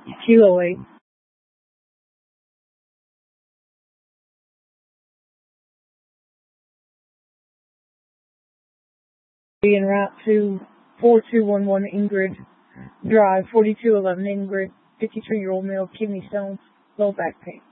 208. En route to 4211 Ingrid Drive, 4211 Ingrid, 53-year-old male, kidney stones, low back pain.